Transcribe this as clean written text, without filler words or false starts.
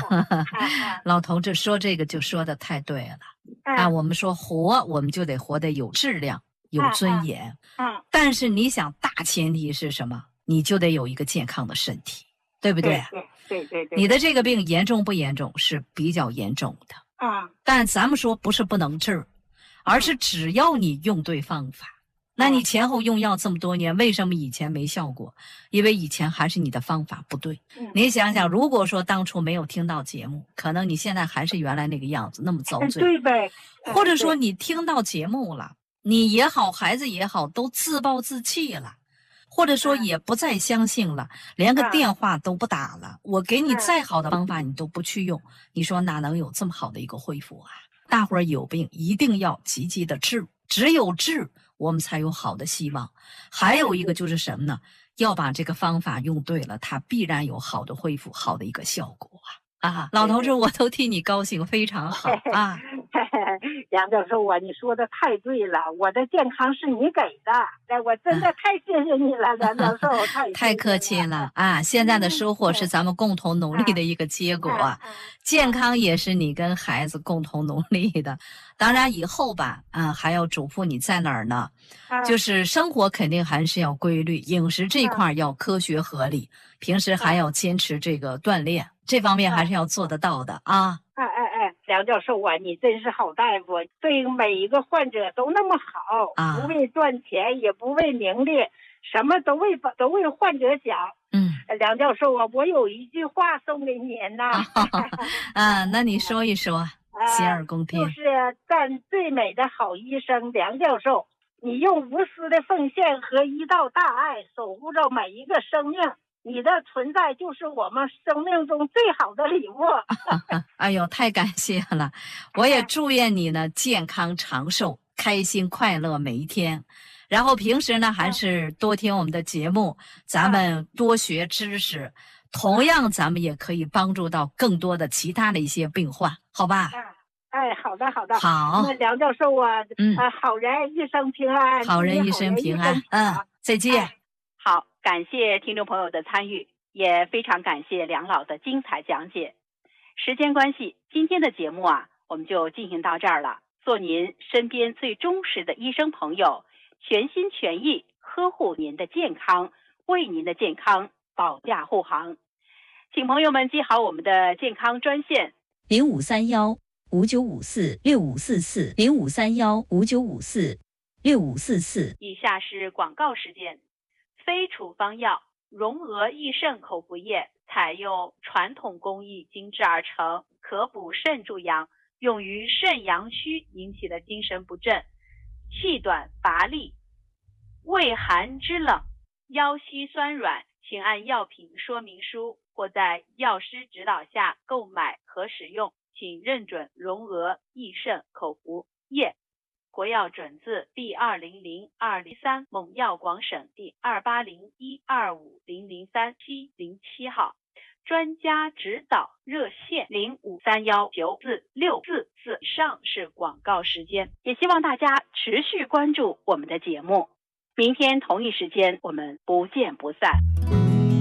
老头子说这个就说的太对了啊！我们说活，我们就得活得有质量、有尊严。但是你想，大前提是什么？你就得有一个健康的身体，对不对？ 对。 你的这个病严重不严重？是比较严重的。但咱们说不是不能治，而是只要你用对方法。那你前后用药这么多年，为什么以前没效果？因为以前还是你的方法不对。你想想，如果说当初没有听到节目，可能你现在还是原来那个样子，那么遭罪。 对呗。 或者说你听到节目了，你也好，孩子也好，都自暴自弃了，或者说也不再相信了，连个电话都不打了。我给你再好的方法，你都不去用，你说哪能有这么好的一个恢复啊？大伙儿有病一定要积极的治，只有治我们才有好的希望。还有一个就是什么呢？要把这个方法用对了，它必然有好的恢复，好的一个效果啊！老头子，我都替你高兴，非常好啊！ 梁教授啊，你说的太对了，我的健康是你给的，我真的太谢谢你了，梁教授， 太客气了啊！现在的收获是咱们共同努力的一个结果，健康也是你跟孩子共同努力的。当然以后吧，还要嘱咐你在哪儿呢？就是生活肯定还是要规律，饮食这一块要科学合理，平时还要坚持这个锻炼，这方面还是要做得到的啊。 梁教授啊，你真是好大夫，对每一个患者都那么好，不为赚钱，也不为名利，什么都为患者想。梁教授啊，我有一句话送给您呐。 那你说一说，洗耳恭听。 就是赞最美的好医生梁教授，你用无私的奉献和一道大爱守护着每一个生命。你的存在就是我们生命中最好的礼物。 哎呦，太感谢了！我也祝愿你呢健康长寿，开心快乐每一天。然后平时呢还是多听我们的节目，咱们多学知识，同样咱们也可以帮助到更多的其他的一些病患，好吧？ 好的。 好， 那梁教授啊，好人一生平安， 好人一生平安。再见。 好，感谢听众朋友的参与，也非常感谢梁老的精彩讲解。时间关系，今天的节目我们就进行到这儿了。做您身边最忠实的医生朋友，全心全意呵护您的健康，为您的健康保驾护航。请朋友们记好我们的健康专线 0531-5954-6544，0531-5954-6544。 以下是广告时间。非处方药荣额益肾口服液采用传统工艺精制而成，可补肾助阳，用于肾阳虚引起的精神不振、气短乏力、畏寒肢冷、腰膝酸软，请按药品说明书或在药师指导下购买和使用，请认准荣额益肾口服液。国药准字第200-203蒙药广省第280125003-707号，专家指导热线0531944444。以上是广告时间，也希望大家持续关注我们的节目。明天同一时间我们不见不散。